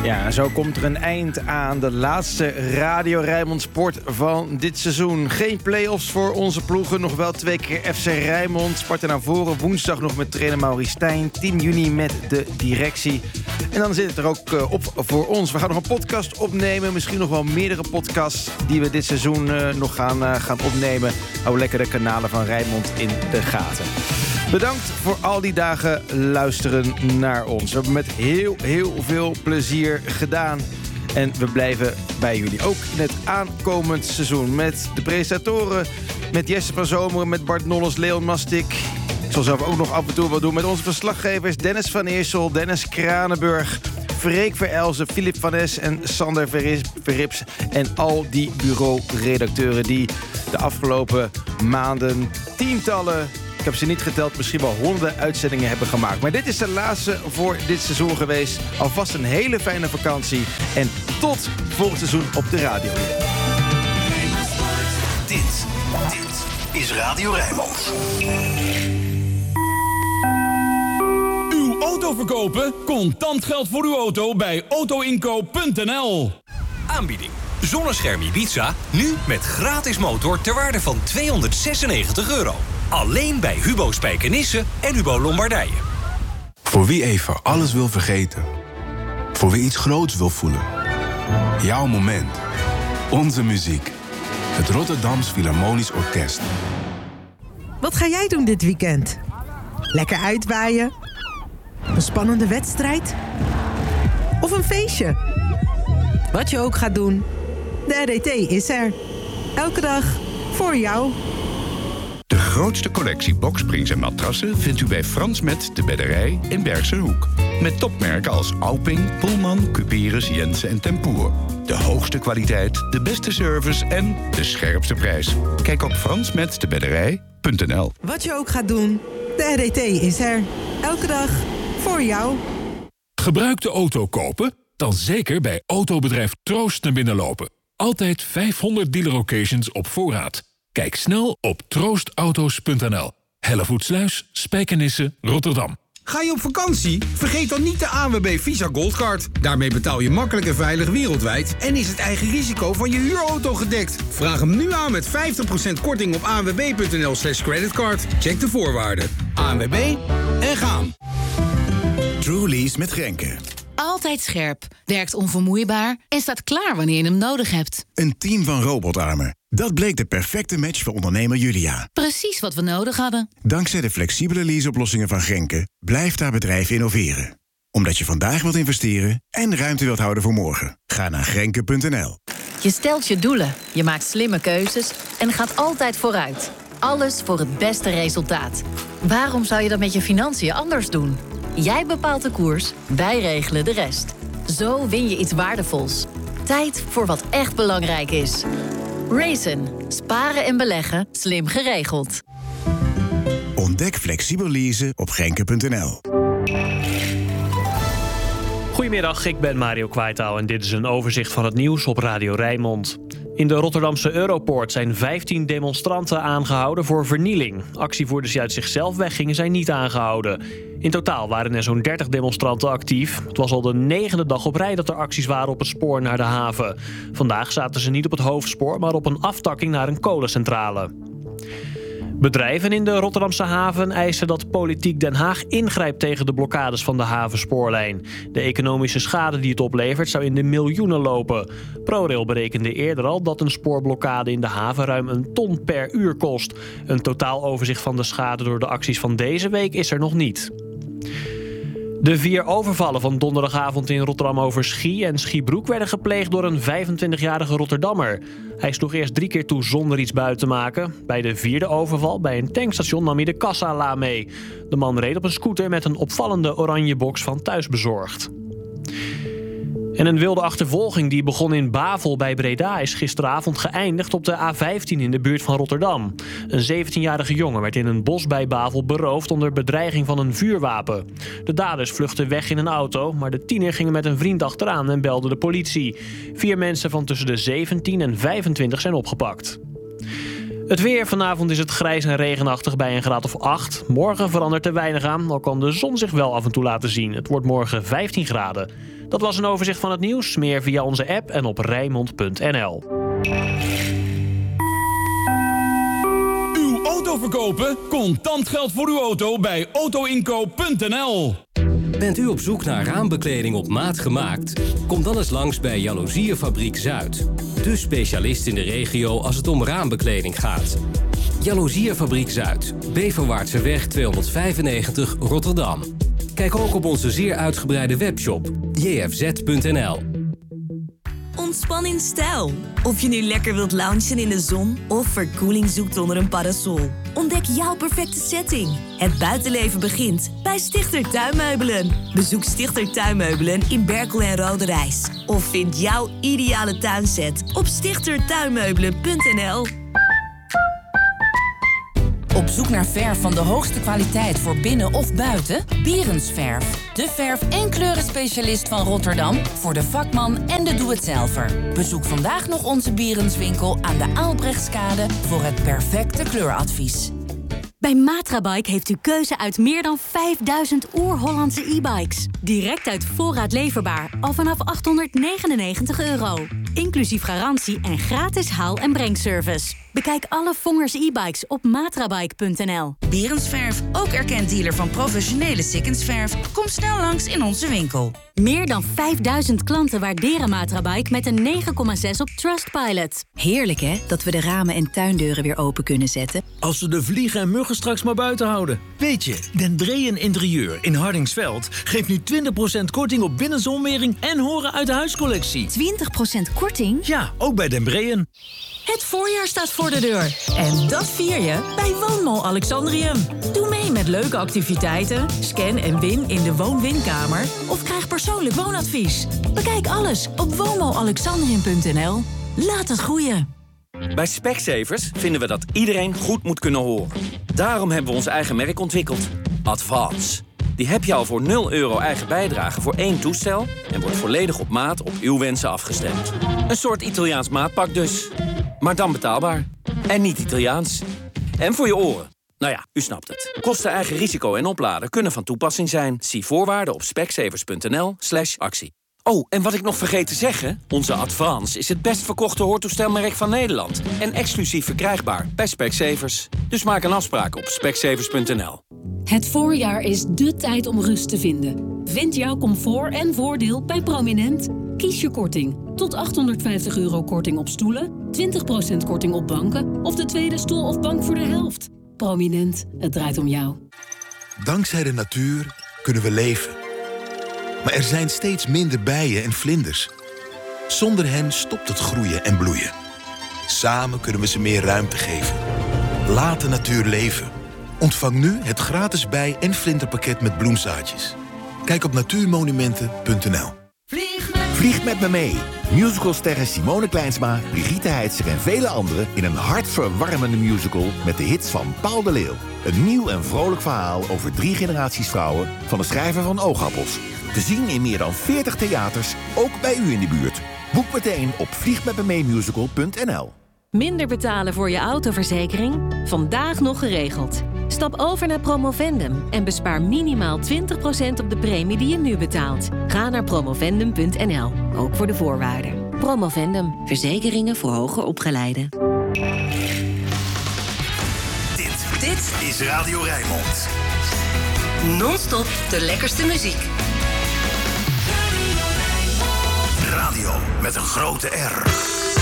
Ja, zo komt er een eind aan de laatste Radio Rijnmond Sport van dit seizoen. Geen play-offs voor onze ploegen, nog wel 2 keer FC Rijnmond. Sparta naar voren, woensdag nog met trainer Maurice Stijn. 10 juni met de directie. En dan zit het er ook op voor ons. We gaan nog een podcast opnemen, misschien nog wel meerdere podcasts die we dit seizoen nog gaan opnemen. Hou lekker de kanalen van Rijnmond in de gaten. Bedankt voor al die dagen luisteren naar ons. We hebben met heel veel plezier gedaan. En we blijven bij jullie. Ook in het aankomend seizoen. Met de presentatoren, met Jesse van Zomeren, met Bart Nolles, Leon Mastik. Ik zal zelf ook nog af en toe wat doen met onze verslaggevers. Dennis van Eersel, Dennis Kranenburg, Freek Verelzen, Filip van Es en Sander Verrips. En al die bureau-redacteuren die de afgelopen maanden tientallen... Ik heb ze niet geteld, misschien wel honderden uitzendingen hebben gemaakt. Maar dit is de laatste voor dit seizoen geweest. Alvast een hele fijne vakantie. En tot volgend seizoen op de radio. Dit is Radio Rijnmond. Uw auto verkopen? Contant geld voor uw auto bij autoinkoop.nl. Aanbieding. Zonnescherm Ibiza, nu met gratis motor ter waarde van €296. Alleen bij Hubo Spijkenisse en Hubo Lombardije. Voor wie even alles wil vergeten. Voor wie iets groots wil voelen. Jouw moment. Onze muziek. Het Rotterdams Philharmonisch Orkest. Wat ga jij doen dit weekend? Lekker uitwaaien? Een spannende wedstrijd? Of een feestje? Wat je ook gaat doen, de RET is er. Elke dag voor jou. De grootste collectie boksprings en matrassen vindt u bij Frans Met de Bedderij in Bergse Hoek. Met topmerken als Alping, Pullman, Cuperus, Jensen en Tempoer. De hoogste kwaliteit, de beste service en de scherpste prijs. Kijk op fransmetdebedderij.nl. Wat je ook gaat doen, de RET is er. Elke dag voor jou. Gebruikte auto kopen? Dan zeker bij autobedrijf Troost naar binnen lopen. Altijd 500 dealer-occasions op voorraad. Kijk snel op troostauto's.nl. Hellevoetsluis, Spijkenisse, Rotterdam. Ga je op vakantie? Vergeet dan niet de ANWB Visa Goldcard. Daarmee betaal je makkelijk en veilig wereldwijd... en is het eigen risico van je huurauto gedekt. Vraag hem nu aan met 50% korting op anwb.nl/creditcard. Check de voorwaarden. ANWB en gaan. True Lease met Grenke. Altijd scherp, werkt onvermoeibaar en staat klaar wanneer je hem nodig hebt. Een team van robotarmen. Dat bleek de perfecte match voor ondernemer Julia. Precies wat we nodig hadden. Dankzij de flexibele leaseoplossingen van Grenke blijft haar bedrijf innoveren. Omdat je vandaag wilt investeren en ruimte wilt houden voor morgen. Ga naar Grenke.nl. Je stelt je doelen, je maakt slimme keuzes en gaat altijd vooruit. Alles voor het beste resultaat. Waarom zou je dat met je financiën anders doen? Jij bepaalt de koers, wij regelen de rest. Zo win je iets waardevols. Tijd voor wat echt belangrijk is. Raisin. Sparen en beleggen. Slim geregeld. Ontdek flexibel leasen op Grenke.nl. Goedemiddag, ik ben Mario Kwaitaal en dit is een overzicht van het nieuws op Radio Rijnmond. In de Rotterdamse Europoort zijn 15 demonstranten aangehouden voor vernieling. Actievoerders die uit zichzelf weggingen zijn niet aangehouden. In totaal waren er zo'n 30 demonstranten actief. Het was al de 9e dag op rij dat er acties waren op het spoor naar de haven. Vandaag zaten ze niet op het hoofdspoor, maar op een aftakking naar een kolencentrale. Bedrijven in de Rotterdamse haven eisen dat politiek Den Haag ingrijpt tegen de blokkades van de havenspoorlijn. De economische schade die het oplevert zou in de miljoenen lopen. ProRail berekende eerder al dat een spoorblokkade in de haven ruim 1 ton per uur kost. Een totaaloverzicht van de schade door de acties van deze week is er nog niet. De 4 overvallen van donderdagavond in Rotterdam over Schie en Schiebroek werden gepleegd door een 25-jarige Rotterdammer. Hij sloeg eerst 3 keer toe zonder iets buiten te maken. Bij de 4e overval bij een tankstation nam hij de kassala mee. De man reed op een scooter met een opvallende oranje box van Thuisbezorgd. En een wilde achtervolging die begon in Bavel bij Breda is gisteravond geëindigd op de A15 in de buurt van Rotterdam. Een 17-jarige jongen werd in een bos bij Bavel beroofd onder bedreiging van een vuurwapen. De daders vluchtten weg in een auto, maar de tiener ging met een vriend achteraan en belde de politie. 4 mensen van tussen de 17 en 25 zijn opgepakt. Het weer. Vanavond is het grijs en regenachtig bij een graad of 8. Morgen verandert er weinig aan, al kan de zon zich wel af en toe laten zien. Het wordt morgen 15 graden. Dat was een overzicht van het nieuws. Meer via onze app en op Rijnmond.nl. Uw auto verkopen? Contant geld voor uw auto bij autoinkoop.nl. Bent u op zoek naar raambekleding op maat gemaakt? Kom dan eens langs bij Jaloezierfabriek Zuid. De specialist in de regio als het om raambekleding gaat. Jaloezierfabriek Zuid, Beverwaartseweg 295 Rotterdam. Kijk ook op onze zeer uitgebreide webshop jfz.nl. Ontspan in stijl. Of je nu lekker wilt loungen in de zon of verkoeling zoekt onder een parasol. Ontdek jouw perfecte setting. Het buitenleven begint bij Stichter Tuinmeubelen. Bezoek Stichter Tuinmeubelen in Berkel en Roderijs. Of vind jouw ideale tuinset op stichtertuinmeubelen.nl. Op zoek naar verf van de hoogste kwaliteit voor binnen of buiten? Bierensverf. De verf- en kleurenspecialist van Rotterdam voor de vakman en de doe-het-zelver. Bezoek vandaag nog onze Bierenswinkel aan de Aalbrechtskade voor het perfecte kleuradvies. Bij Matrabike heeft u keuze uit meer dan 5000 oer-Hollandse e-bikes. Direct uit voorraad leverbaar, al vanaf €899. Inclusief garantie en gratis haal- en brengservice. Bekijk alle Vongers e-bikes op matrabike.nl. Bierensverf, ook erkend dealer van professionele Sikkensverf. Kom snel langs in onze winkel. Meer dan 5000 klanten waarderen Matrabike met een 9,6 op Trustpilot. Heerlijk hè, dat we de ramen en tuindeuren weer open kunnen zetten. Als we de vliegen en muggen straks maar buiten houden. Weet je, Den Breën Interieur in Hardingsveld geeft nu 20% korting op binnenzonwering en horen uit de huiscollectie. 20% korting? Ja, ook bij Den Breën. Het voorjaar staat voor de deur. En dat vier je bij Woonmall Alexandrium. Doe mee met leuke activiteiten, scan en win in de woon-winkamer of krijg persoonlijk woonadvies. Bekijk alles op woonmallalexandrium.nl. Laat het groeien. Bij Specsavers vinden we dat iedereen goed moet kunnen horen. Daarom hebben we ons eigen merk ontwikkeld. Advance. Die heb je al voor €0 eigen bijdrage voor 1 toestel en wordt volledig op maat op uw wensen afgestemd. Een soort Italiaans maatpak dus. Maar dan betaalbaar. En niet Italiaans. En voor je oren. Nou ja, u snapt het. Kosten, eigen risico en opladen kunnen van toepassing zijn. Zie voorwaarden op specsavers.nl/actie. Oh, en wat ik nog vergeet te zeggen. Onze Advance is het best verkochte hoortoestelmerk van Nederland. En exclusief verkrijgbaar bij Specsavers. Dus maak een afspraak op specsavers.nl. Het voorjaar is dé tijd om rust te vinden. Vind jouw comfort en voordeel bij Prominent. Kies je korting. Tot €850 korting op stoelen, 20% korting op banken of de tweede stoel of bank voor de helft. Prominent, het draait om jou. Dankzij de natuur kunnen we leven. Maar er zijn steeds minder bijen en vlinders. Zonder hen stopt het groeien en bloeien. Samen kunnen we ze meer ruimte geven. Laat de natuur leven. Ontvang nu het gratis bij- en vlinderpakket met bloemzaadjes. Kijk op natuurmonumenten.nl. Vlieg met me mee. Musicalsterren Simone Kleinsma, Brigitte Heitzer en vele anderen in een hartverwarmende musical met de hits van Paul de Leeuw. Een nieuw en vrolijk verhaal over 3 generaties vrouwen van de schrijver van Oogappels. Te zien in meer dan 40 theaters, ook bij u in de buurt. Boek meteen op vliegmetmemeemusical.nl. Minder betalen voor je autoverzekering? Vandaag nog geregeld. Stap over naar Promovendum en bespaar minimaal 20% op de premie die je nu betaalt. Ga naar promovendum.nl, ook voor de voorwaarden. Promovendum, verzekeringen voor hoger opgeleiden. Dit is Radio Rijnmond. Non-stop de lekkerste muziek. Radio met een grote R.